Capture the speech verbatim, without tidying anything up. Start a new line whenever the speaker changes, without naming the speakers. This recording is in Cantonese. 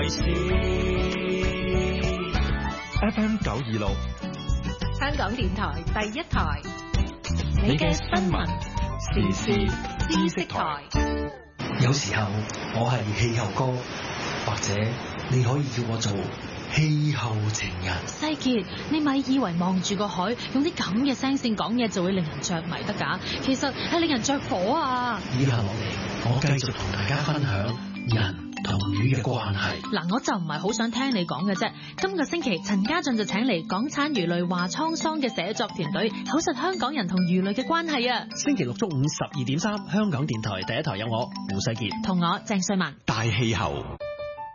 為先。
F M 九二六，
香港電台第一台，
你嘅新聞時事知識台。
有時候我係氣候哥，或者你可以叫我做氣候情人。
世傑，你咪以為望住個海用啲咁嘅聲線講嘢就會令人着迷得㗎？其實係令人着火啊！
以下落嚟，我繼續同大家分享人同魚嘅關係。
嗱，我就唔係好想聽你講嘅啫。今個星期陳家俊就請嚟港產魚類話滄桑嘅寫作團隊，口述香港人同魚類嘅關係啊！
星期六中午十二點三，香港電台第一台有我胡世傑
同我鄭瑞文。
大氣候。